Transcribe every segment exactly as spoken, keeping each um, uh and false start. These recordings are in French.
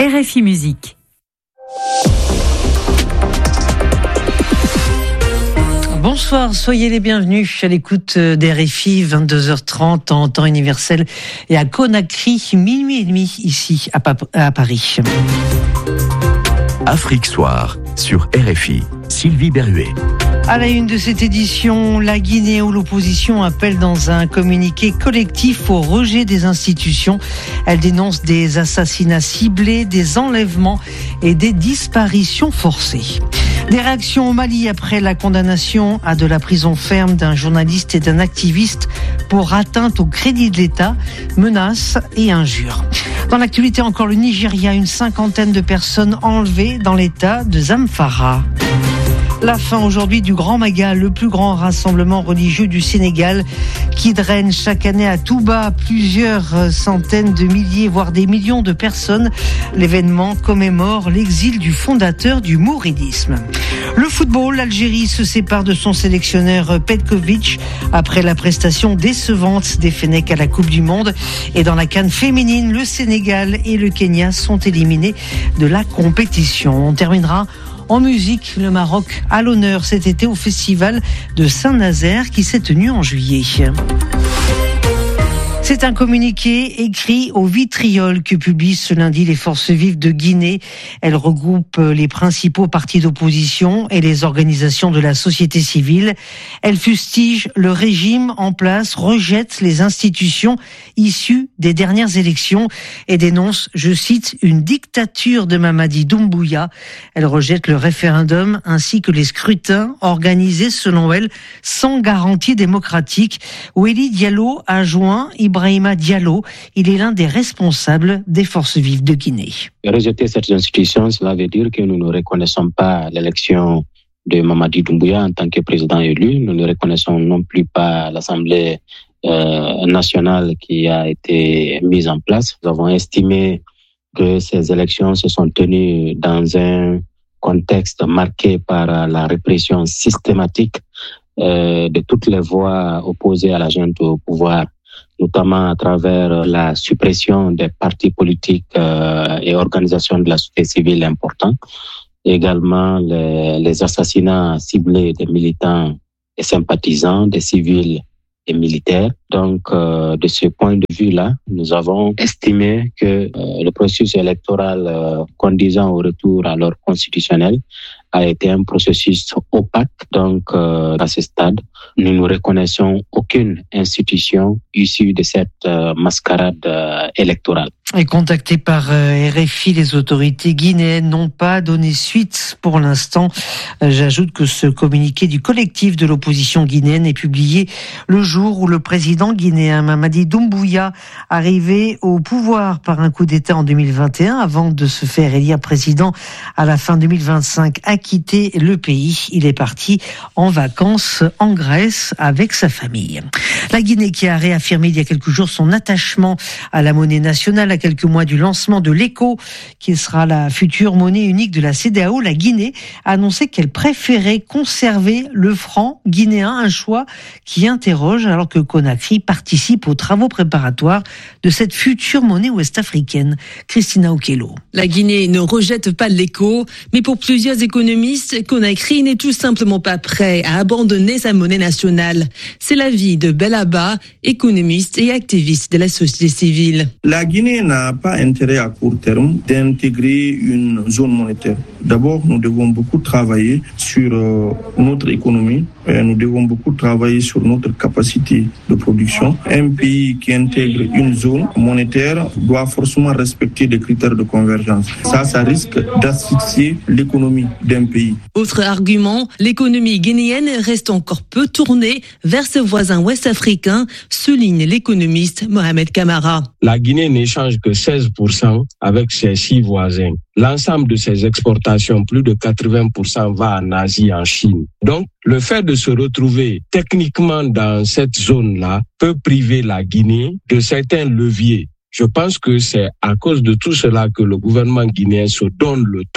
R F I Musique. Bonsoir, soyez les bienvenus à l'écoute d'R F I, vingt-deux heures trente en temps universel et à Conakry, minuit et demi ici à, Pap- à Paris. Afrique Soir sur R F I, Sylvie Berruet. À la une de cette édition, la Guinée où l'opposition appelle dans un communiqué collectif au rejet des institutions. Elle dénonce des assassinats ciblés, des enlèvements et des disparitions forcées. Des réactions au Mali après la condamnation à de la prison ferme d'un journaliste et d'un activiste pour atteinte au crédit de l'État, menaces et injures. Dans l'actualité encore, le Nigeria, une cinquantaine de personnes enlevées dans l'État de Zamfara. La fin aujourd'hui du Grand Magal, le plus grand rassemblement religieux du Sénégal, qui draine chaque année à Touba plusieurs centaines de milliers, voire des millions de personnes. L'événement commémore l'exil du fondateur du mouridisme. Le football, l'Algérie se sépare de son sélectionneur Petkovic après la prestation décevante des Fennecs à la Coupe du Monde. Et dans la CAN féminine, le Sénégal et le Kenya sont éliminés de la compétition. On terminera en musique, le Maroc à l'honneur cet été au festival de Saint-Nazaire qui s'est tenu en juillet. C'est un communiqué écrit au vitriol que publient ce lundi les Forces vives de Guinée. Elle regroupe les principaux partis d'opposition et les organisations de la société civile. Elle fustige le régime en place, rejette les institutions issues des dernières élections et dénonce, je cite, une dictature de Mamadi Doumbouya. Elle rejette le référendum ainsi que les scrutins organisés selon elle sans garantie démocratique. Weli Diallo a joint Ibrahima Diallo, il est l'un des responsables des Forces vives de Guinée. Rejeter cette institution, cela veut dire que nous ne reconnaissons pas l'élection de Mamadi Doumbouya en tant que président élu. Nous ne reconnaissons non plus pas l'Assemblée euh, nationale qui a été mise en place. Nous avons estimé que ces élections se sont tenues dans un contexte marqué par la répression systématique euh, de toutes les voix opposées à la junte au pouvoir, notamment à travers la suppression des partis politiques euh, et organisations de la société civile importants, également les, les assassinats ciblés des militants et sympathisants, des civils et militaires. Donc, euh, de ce point de vue-là, nous avons estimé que euh, le processus électoral euh, conduisant au retour à l'ordre constitutionnel a été un processus opaque. Donc, euh, à ce stade, nous ne reconnaissons aucune institution issue de cette euh, mascarade euh, électorale. Et contactés par euh, R F I, les autorités guinéennes n'ont pas donné suite pour l'instant. Euh, j'ajoute que ce communiqué du collectif de l'opposition guinéenne est publié le jour où le président guinéen Mamadi Doumbouya, arrivé au pouvoir par un coup d'État en deux mille vingt et un, avant de se faire élire président à la fin deux mille vingt-cinq, a quitté le pays. Il est parti en vacances en Grèce avec sa famille. La Guinée qui a réaffirmé il y a quelques jours son attachement à la monnaie nationale à quelques mois du lancement de l'Eco, qui sera la future monnaie unique de la C E D E A O. La Guinée a annoncé qu'elle préférait conserver le franc guinéen, un choix qui interroge alors que Conakry participe aux travaux préparatoires de cette future monnaie ouest-africaine. Christina Okello. La Guinée ne rejette pas l'Eco, mais pour plusieurs économistes, Conakry n'est tout simplement pas prêt à abandonner sa monnaie nationale. C'est l'avis de Belaba, économiste et activiste de la société civile. La Guinée n'a pas intérêt à court terme d'intégrer une zone monétaire. D'abord, nous devons beaucoup travailler sur euh, notre économie. Et nous devons beaucoup travailler sur notre capacité de production. Un pays qui intègre une zone monétaire doit forcément respecter des critères de convergence. Ça, ça risque d'asphyxier l'économie d'un pays. Autre argument, l'économie guinéenne reste encore peu tournée vers ses voisins ouest-africains, souligne l'économiste Mohamed Kamara. La Guinée n'échange que seize pour cent avec ses six voisins. L'ensemble de ses exportations, plus de quatre-vingts pour cent va en Asie, en Chine. Donc, le fait de se retrouver techniquement dans cette zone-là peut priver la Guinée de certains leviers. Je pense que c'est à cause de tout cela que le gouvernement guinéen se donne le temps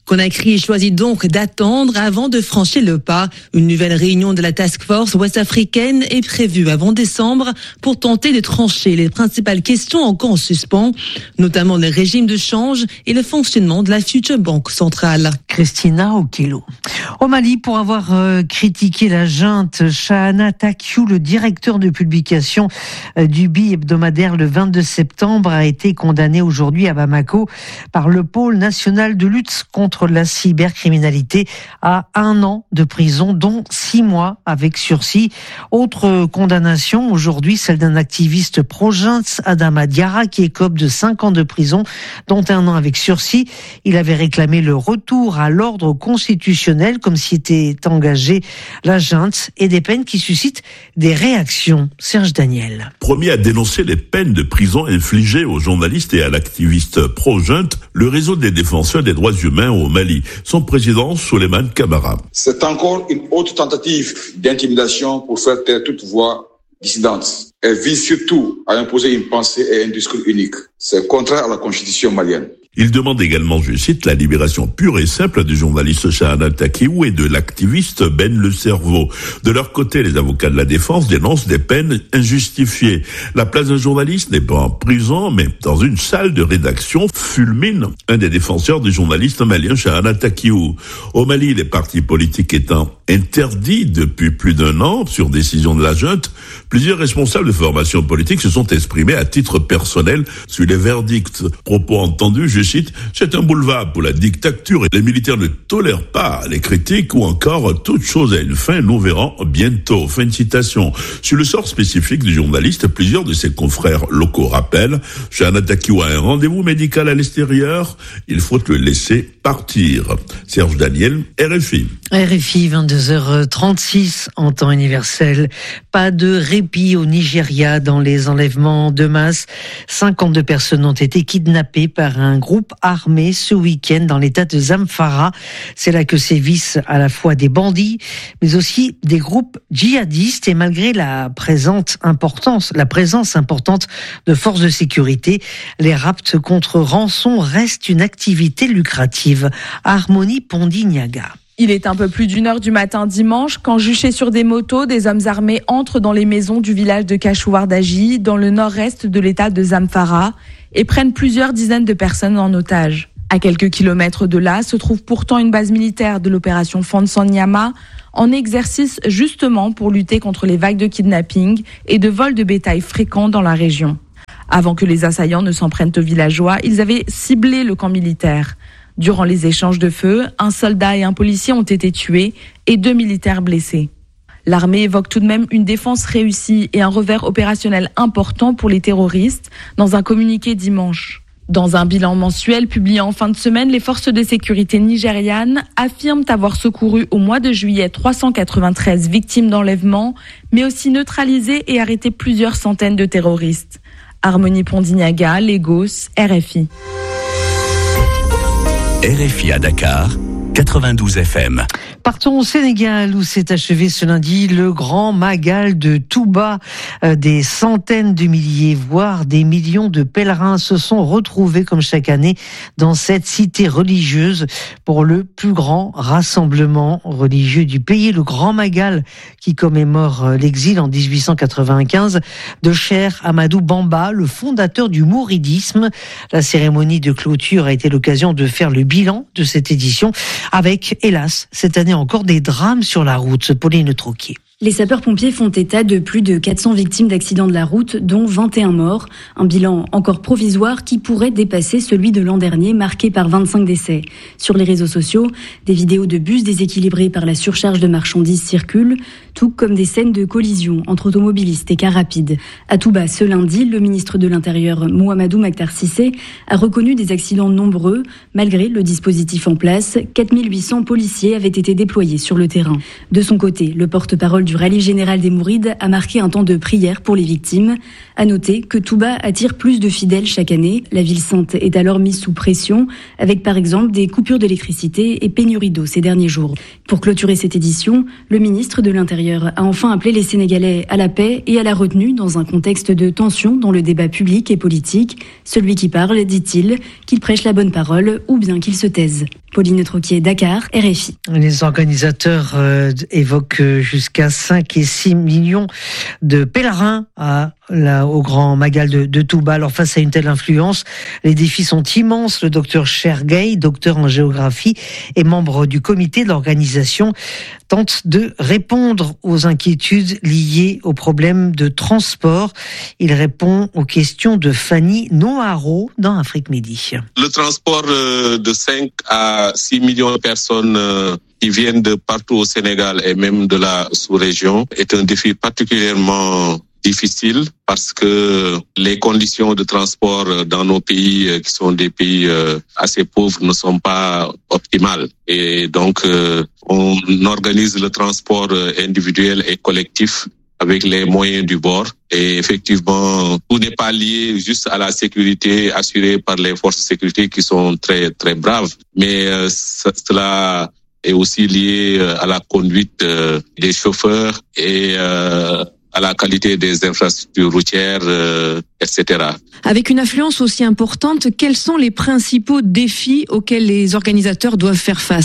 Conakry choisit donc d'attendre avant de franchir le pas. Une nouvelle réunion de la Task Force ouest-africaine est prévue avant décembre pour tenter de trancher les principales questions encore en suspens, notamment le régime de change et le fonctionnement de la future banque centrale. Christina Okelo. Au Mali, pour avoir euh, critiqué la junte, Chahana Takiou, le directeur de publication euh, du bi-hebdomadaire le vingt-deux septembre, a été condamné aujourd'hui à Bamako par le pôle national de lutte contre la cybercriminalité à un an de prison, dont six mois avec sursis. Autre condamnation aujourd'hui, celle d'un activiste pro-junte, Adama Diarra, qui écope de cinq ans de prison, dont un an avec sursis. Il avait réclamé le retour à l'ordre constitutionnel, comme s'y était engagé la junte, et des peines qui suscitent des réactions. Serge Daniel. Premier à dénoncer les peines de prison infligées aux journalistes et à l'activiste pro-junte, le réseau des défenseurs des droits humains au Mali. Son président, Souleymane Camara. C'est encore une autre tentative d'intimidation pour faire taire toute voix dissidente. Elle vise surtout à imposer une pensée et un discours unique. C'est contraire à la constitution malienne. Il demande également, je cite, la libération pure et simple du journaliste Chahana Takiou et de l'activiste Ben Le Cerveau. De leur côté, les avocats de la défense dénoncent des peines injustifiées. La place d'un journaliste n'est pas en prison, mais dans une salle de rédaction, fulmine un des défenseurs du journaliste malien Chahana Takiou. Au Mali, les partis politiques étant interdits depuis plus d'un an sur décision de la junte, plusieurs responsables de formations politiques se sont exprimés à titre personnel sur les verdicts. Propos entendus, je cite, c'est un boulevard pour la dictature et les militaires ne tolèrent pas les critiques ou encore toute chose a une fin, nous verrons bientôt. Fin de citation. Sur le sort spécifique du journaliste, plusieurs de ses confrères locaux rappellent, Chahana Takiou a un rendez-vous médical à l'extérieur, il faut le laisser partir. Serge Daniel, R F I. R F I, vingt-deux heures trente-six en temps universel. Pas de répit au Nigeria dans les enlèvements de masse. cinquante-deux personnes ont été kidnappées par un groupe armé ce week-end dans l'état de Zamfara. C'est là que sévissent à la fois des bandits, mais aussi des groupes djihadistes. Et malgré la présente importance, la présence importante de forces de sécurité, les rapts contre rançon restent une activité lucrative. Harmonie Pondignaga. Il est un peu plus d'une heure du matin dimanche quand, juchés sur des motos, des hommes armés entrent dans les maisons du village de Kachouardaji, dans le nord-est de l'état de Zamfara, et prennent plusieurs dizaines de personnes en otage. À quelques kilomètres de là se trouve pourtant une base militaire de l'opération Fansanyama, en exercice justement pour lutter contre les vagues de kidnapping et de vols de bétail fréquents dans la région. Avant que les assaillants ne s'en prennent aux villageois, ils avaient ciblé le camp militaire. Durant les échanges de feu, un soldat et un policier ont été tués et deux militaires blessés. L'armée évoque tout de même une défense réussie et un revers opérationnel important pour les terroristes dans un communiqué dimanche. Dans un bilan mensuel publié en fin de semaine, les forces de sécurité nigérianes affirment avoir secouru au mois de juillet trois cent quatre-vingt-treize victimes d'enlèvement, mais aussi neutralisé et arrêté plusieurs centaines de terroristes. Harmonie Pondignaga, Lagos, R F I. R F I à Dakar, quatre-vingt-douze F M. Partons au Sénégal où s'est achevé ce lundi le grand Magal de Touba. Euh, des centaines de milliers, voire des millions de pèlerins se sont retrouvés comme chaque année dans cette cité religieuse pour le plus grand rassemblement religieux du pays. Le grand Magal qui commémore l'exil en dix-huit cent quatre-vingt-quinze de Cheikh Ahmadou Bamba, le fondateur du mouridisme. La cérémonie de clôture a été l'occasion de faire le bilan de cette édition avec, hélas, cette année encore des drames sur la route. Pauline Troquier. Les sapeurs-pompiers font état de plus de quatre cents victimes d'accidents de la route, dont vingt et un morts. Un bilan encore provisoire qui pourrait dépasser celui de l'an dernier, marqué par vingt-cinq décès. Sur les réseaux sociaux, des vidéos de bus déséquilibrés par la surcharge de marchandises circulent, tout comme des scènes de collision entre automobilistes et cars rapides. À Touba, ce lundi, le ministre de l'Intérieur, Mouhamadou Makhtar Cissé, a reconnu des accidents nombreux. Malgré le dispositif en place, quatre mille huit cents policiers avaient été déployés sur le terrain. De son côté, le porte-parole porte-parole du Rallye général des Mourides a marqué un temps de prière pour les victimes. À noter que Touba attire plus de fidèles chaque année. La ville sainte est alors mise sous pression, avec par exemple des coupures d'électricité et pénurie d'eau ces derniers jours. Pour clôturer cette édition, le ministre de l'Intérieur a enfin appelé les Sénégalais à la paix et à la retenue dans un contexte de tension dans le débat public et politique. Celui qui parle, dit-il, qu'il prêche la bonne parole ou bien qu'il se taise. Pauline Troquier, Dakar, R F I. Les organisateurs euh, évoquent jusqu'à cinq et six millions de pèlerins à, là, au Grand Magal de, de Touba. Alors face à une telle influence, les défis sont immenses. Le docteur Chergay, docteur en géographie et membre du comité de l'organisation, tente de répondre aux inquiétudes liées aux problèmes de transport. Il répond aux questions de Fanny Noharo dans Afrique Midi. Le transport de cinq à six millions de personnes qui viennent de partout au Sénégal et même de la sous-région est un défi particulièrement difficile parce que les conditions de transport dans nos pays qui sont des pays assez pauvres ne sont pas optimales. Et donc, on organise le transport individuel et collectif avec les moyens du bord. Et effectivement, tout n'est pas lié juste à la sécurité assurée par les forces de sécurité qui sont très, très braves. Mais euh, cela est aussi lié à la conduite euh, des chauffeurs et euh, à la qualité des infrastructures routières, euh, et cetera. Avec une affluence aussi importante, quels sont les principaux défis auxquels les organisateurs doivent faire face ?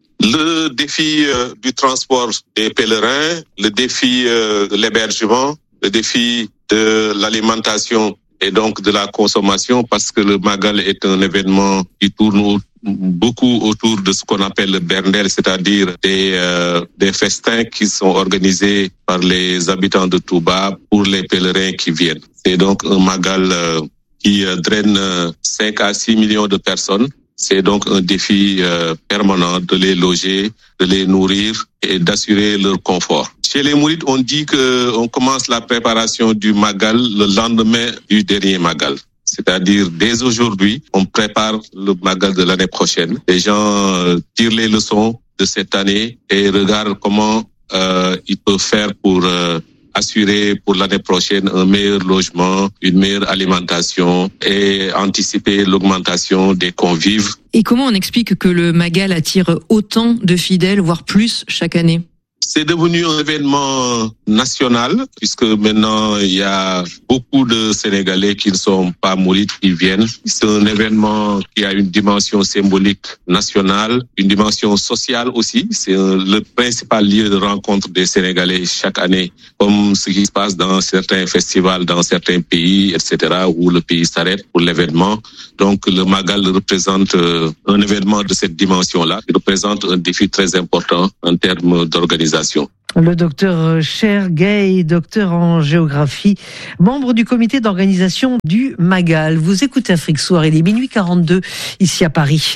Le défi euh, du transport des pèlerins, le défi euh, de l'hébergement, le défi de l'alimentation et donc de la consommation, parce que le Magal est un événement qui tourne beaucoup autour de ce qu'on appelle le Berndel, c'est-à-dire des, euh, des festins qui sont organisés par les habitants de Touba pour les pèlerins qui viennent. C'est donc un Magal euh, qui euh, draine euh, cinq à six millions de personnes. C'est donc un défi euh, permanent de les loger, de les nourrir et d'assurer leur confort. Chez les Mourides, on dit que on commence la préparation du Magal le lendemain du dernier Magal. C'est-à-dire, dès aujourd'hui, on prépare le Magal de l'année prochaine. Les gens euh, tirent les leçons de cette année et regardent comment euh, ils peuvent faire pour euh, assurer pour l'année prochaine un meilleur logement, une meilleure alimentation et anticiper l'augmentation des convives. Et comment on explique que le Magal attire autant de fidèles, voire plus, chaque année ? C'est devenu un événement national, puisque maintenant il y a beaucoup de Sénégalais qui ne sont pas mourides qui viennent. C'est un événement qui a une dimension symbolique nationale, une dimension sociale aussi. C'est le principal lieu de rencontre des Sénégalais chaque année, comme ce qui se passe dans certains festivals, dans certains pays, et cetera, où le pays s'arrête pour l'événement. Donc le Magal représente un événement de cette dimension-là. Il représente un défi très important en termes d'organisation. Le docteur Chergay, docteur en géographie, membre du comité d'organisation du Magal. Vous écoutez Afrique Soir, il est minuit quarante-deux ici à Paris.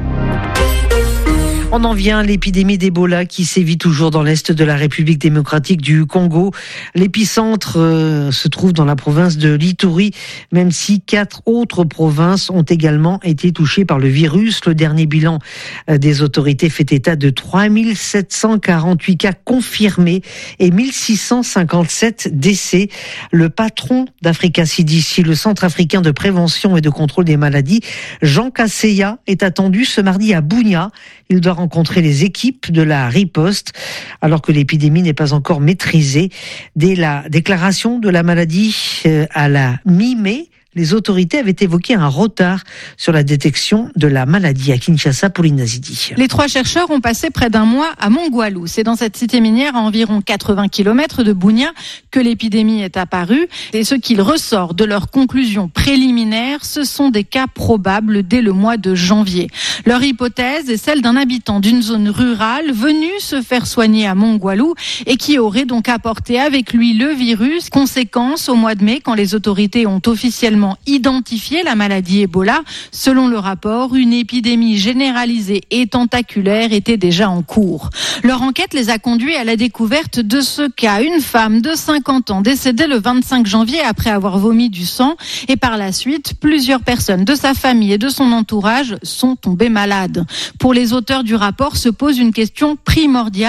On en vient à l'épidémie d'Ebola qui sévit toujours dans l'est de la République démocratique du Congo. L'épicentre euh, se trouve dans la province de l'Ituri, même si quatre autres provinces ont également été touchées par le virus. Le dernier bilan euh, des autorités fait état de trois mille sept cent quarante-huit cas confirmés et mille six cent cinquante-sept décès. Le patron d'Africa C D C, le Centre africain de prévention et de contrôle des maladies, Jean Kaseya, est attendu ce mardi à Bunia. Il doit rencontrer les équipes de la riposte alors que l'épidémie n'est pas encore maîtrisée. Dès la déclaration de la maladie à la mi-mai, les autorités avaient évoqué un retard sur la détection de la maladie à Kinshasa pour l'Inazidi. Les trois chercheurs ont passé près d'un mois à Mongwalu. C'est dans cette cité minière à environ quatre-vingts kilomètres de Bunia que l'épidémie est apparue. Et ce qu'il ressort de leurs conclusions préliminaires, ce sont des cas probables dès le mois de janvier. Leur hypothèse est celle d'un habitant d'une zone rurale venu se faire soigner à Mongwalu et qui aurait donc apporté avec lui le virus. Conséquence, au mois de mai, quand les autorités ont officiellement identifié la maladie Ebola, selon le rapport, une épidémie généralisée et tentaculaire était déjà en cours. Leur enquête les a conduits à la découverte de ce cas. Une femme de cinquante ans décédée le vingt-cinq janvier après avoir vomi du sang et par la suite, plusieurs personnes de sa famille et de son entourage sont tombées malades. Pour les auteurs du rapport se pose une question primordiale.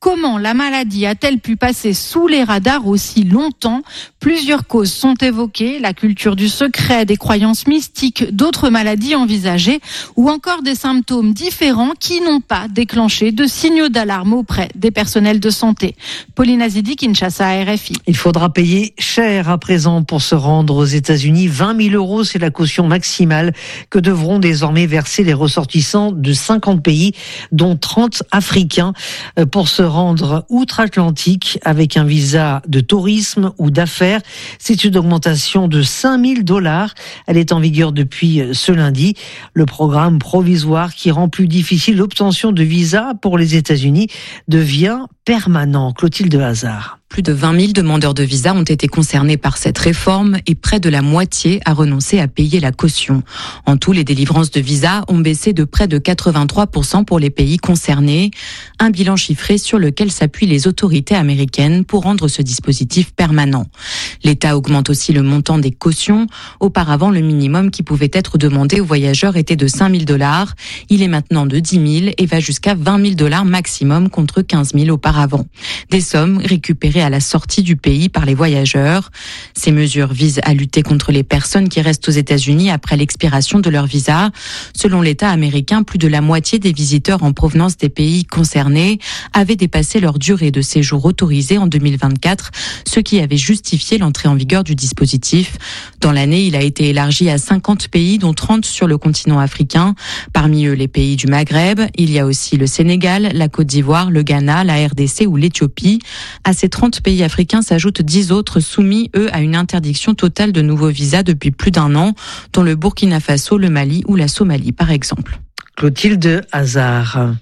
Comment la maladie a-t-elle pu passer sous les radars aussi longtemps ? Plusieurs causes sont évoquées, la culture du secret, des croyances mystiques, d'autres maladies envisagées ou encore des symptômes différents qui n'ont pas déclenché de signaux d'alarme auprès des personnels de santé. Pauline Azidi, Kinshasa, R F I. Il faudra payer cher à présent pour se rendre aux États-Unis. vingt mille euros, c'est la caution maximale que devront désormais verser les ressortissants de cinquante pays, dont trente africains, pour se rendre outre-Atlantique avec un visa de tourisme ou d'affaires. C'est une augmentation de cinq mille dollars. Elle est en vigueur depuis ce lundi. Le programme provisoire qui rend plus difficile l'obtention de visa pour les États-Unis devient permanent. Clotilde Hazard. Plus de vingt mille demandeurs de visa ont été concernés par cette réforme et près de la moitié a renoncé à payer la caution. En tout, les délivrances de visa ont baissé de près de quatre-vingt-trois pour cent pour les pays concernés. Un bilan chiffré sur lequel s'appuient les autorités américaines pour rendre ce dispositif permanent. L'État augmente aussi le montant des cautions. Auparavant, le minimum qui pouvait être demandé aux voyageurs était de cinq mille dollars. Il est maintenant de dix mille et va jusqu'à vingt mille dollars maximum contre quinze mille auparavant. Des sommes récupérées à la sortie du pays par les voyageurs. Ces mesures visent à lutter contre les personnes qui restent aux États-Unis après l'expiration de leur visa. Selon l'État américain, plus de la moitié des visiteurs en provenance des pays concernés avaient dépassé leur durée de séjour autorisée en deux mille vingt-quatre, ce qui avait justifié l'entrée en vigueur du dispositif. Dans l'année, il a été élargi à cinquante pays, dont trente sur le continent africain. Parmi eux, les pays du Maghreb. Il y a aussi le Sénégal, la Côte d'Ivoire, le Ghana, la R D C ou l'Éthiopie. À ces trente pays africains s'ajoutent dix autres soumis, eux, à une interdiction totale de nouveaux visas depuis plus d'un an, dont le Burkina Faso, le Mali ou la Somalie, par exemple. Clotilde Hazard.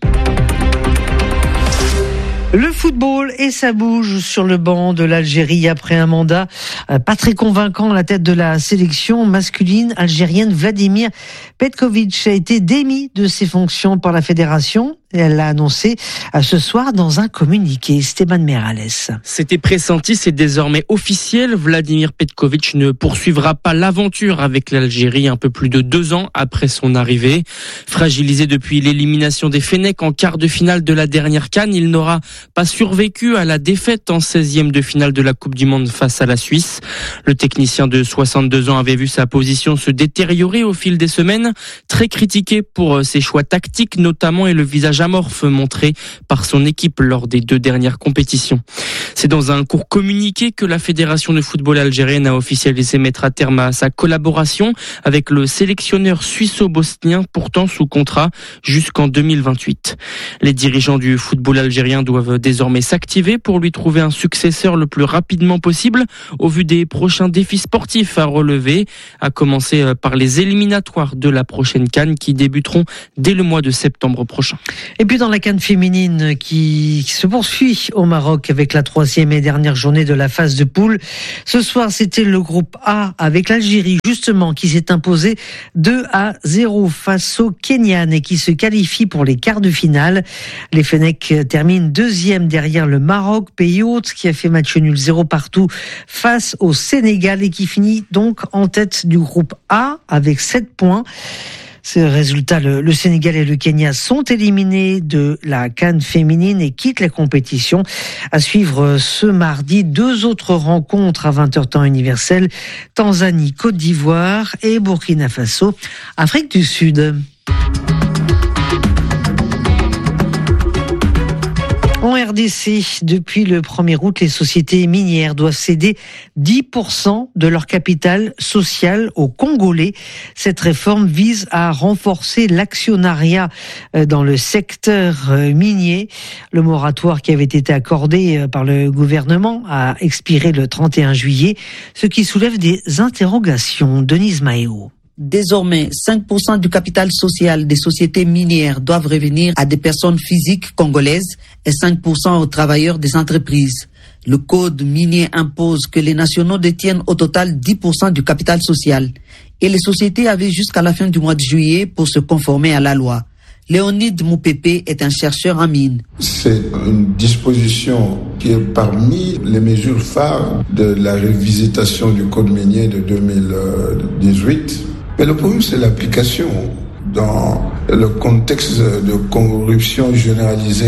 Le football, et ça bouge sur le banc de l'Algérie après un mandat pas très convaincant à la tête de la sélection masculine algérienne. Vladimir Petkovic a été démis de ses fonctions par la fédération. Elle l'a annoncé ce soir dans un communiqué. Esteban Merales. C'était pressenti, c'est désormais officiel. Vladimir Petkovic ne poursuivra pas l'aventure avec l'Algérie un peu plus de deux ans après son arrivée. Fragilisé depuis l'élimination des Fennecs en quart de finale de la dernière CAN, il n'aura pas survécu à la défaite en seizième de finale de la Coupe du Monde face à la Suisse. Le technicien de soixante-deux ans avait vu sa position se détériorer au fil des semaines, très critiqué pour ses choix tactiques notamment et le visage amorphe montré par son équipe lors des deux dernières compétitions. C'est dans un court communiqué que la Fédération de football algérienne a officialisé mettre à terme à sa collaboration avec le sélectionneur suisse-bosnien pourtant sous contrat jusqu'en deux mille vingt-huit. Les dirigeants du football algérien doivent désormais s'activer pour lui trouver un successeur le plus rapidement possible au vu des prochains défis sportifs à relever, à commencer par les éliminatoires de la prochaine CAN qui débuteront dès le mois de septembre prochain. Et puis dans la CAN féminine qui se poursuit au Maroc avec la troisième et dernière journée de la phase de poule. Ce soir, c'était le groupe A avec l'Algérie justement qui s'est imposé deux à zéro face aux Kenyanes et qui se qualifie pour les quarts de finale. Les Fennecs terminent deuxième derrière le Maroc, pays hôte qui a fait match nul zéro partout face au Sénégal et qui finit donc en tête du groupe A avec sept points. Ces résultats, le, le Sénégal et le Kenya sont éliminés de la CAN féminine et quittent la compétition. À suivre ce mardi, deux autres rencontres à vingt heures temps universel. Tanzanie, Côte d'Ivoire et Burkina Faso, Afrique du Sud. En R D C, depuis le premier août, les sociétés minières doivent céder dix pour cent de leur capital social aux Congolais. Cette réforme vise à renforcer l'actionnariat dans le secteur minier. Le moratoire qui avait été accordé par le gouvernement a expiré le trente et un juillet, ce qui soulève des interrogations. Denise Maéo. Désormais, cinq pour cent du capital social des sociétés minières doivent revenir à des personnes physiques congolaises et cinq pour cent aux travailleurs des entreprises. Le code minier impose que les nationaux détiennent au total dix pour cent du capital social. Et les sociétés avaient jusqu'à la fin du mois de juillet pour se conformer à la loi. Léonide Moupépé est un chercheur en mine. C'est une disposition qui est parmi les mesures phares de la révisitation du code minier de deux mille dix-huit. Mais le problème, c'est l'application. Dans le contexte de corruption généralisée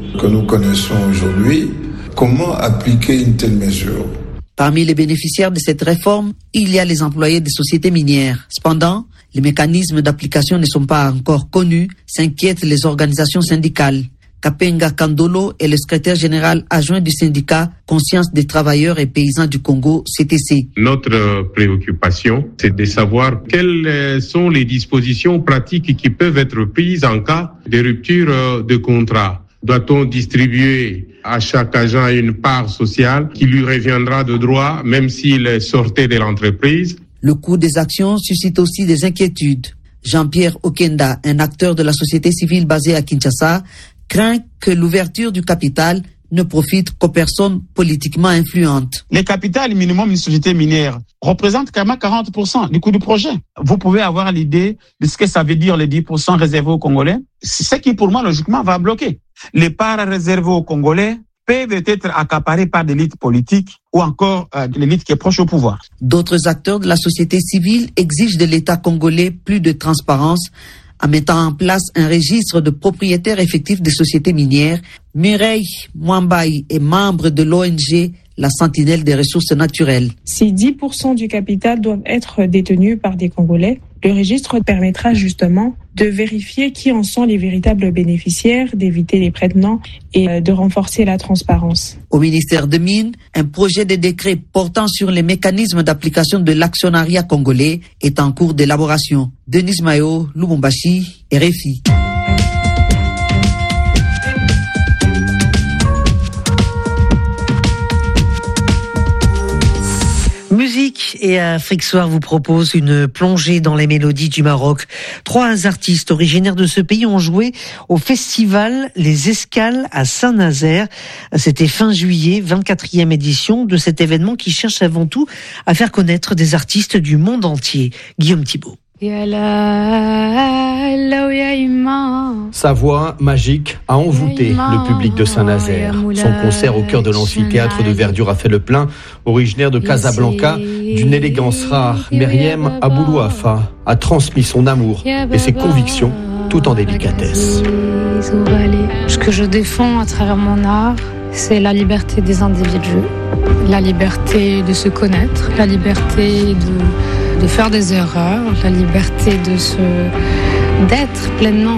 que nous connaissons aujourd'hui. Comment appliquer une telle mesure? Parmi les bénéficiaires de cette réforme, il y a les employés des sociétés minières. Cependant, les mécanismes d'application ne sont pas encore connus, s'inquiètent les organisations syndicales. Kapenga Kandolo est le secrétaire général adjoint du syndicat Conscience des travailleurs et paysans du Congo, C T C. Notre préoccupation, c'est de savoir quelles sont les dispositions pratiques qui peuvent être prises en cas de rupture de contrat. Doit-on distribuer à chaque agent une part sociale qui lui reviendra de droit, même s'il sortait de l'entreprise? Le coût des actions suscite aussi des inquiétudes. Jean-Pierre Okenda, un acteur de la société civile basée à Kinshasa, craint que l'ouverture du capital ne profite qu'aux personnes politiquement influentes. Le capital minimum d'une société minière représente quand même quarante pour cent du coût du projet. Vous pouvez avoir l'idée de ce que ça veut dire les dix pour cent réservés aux Congolais. C'est ce qui, pour moi, logiquement, va bloquer. Les parts réservées aux Congolais peuvent être accaparées par des élites politiques ou encore euh, de l'élite qui est proche au pouvoir. D'autres acteurs de la société civile exigent de l'État congolais plus de transparence en mettant en place un registre de propriétaires effectifs des sociétés minières. Mireille Mwambaye est membre de l'O N G La Sentinelle des ressources naturelles. Si dix pour cent du capital doivent être détenus par des Congolais, le registre permettra justement de vérifier qui en sont les véritables bénéficiaires, d'éviter les prête-noms et de renforcer la transparence. Au ministère des Mines, un projet de décret portant sur les mécanismes d'application de l'actionnariat congolais est en cours d'élaboration. Denis Mayo, Lubumbashi, R F I. Musique et Afrique Soir vous propose une plongée dans les mélodies du Maroc. Trois artistes originaires de ce pays ont joué au festival Les Escales à Saint-Nazaire. C'était fin juillet, vingt-quatrième édition de cet événement qui cherche avant tout à faire connaître des artistes du monde entier. Guillaume Thibault. Sa voix magique a envoûté le public de Saint-Nazaire. Son concert au cœur de l'amphithéâtre de Verdure a fait le plein. Originaire de Casablanca, d'une élégance rare, Meriem Aboulouafa a transmis son amour et ses convictions tout en délicatesse. Ce que je défends à travers mon art, c'est la liberté des individus, la liberté de se connaître, la liberté de, de faire des erreurs, la liberté de se, d'être pleinement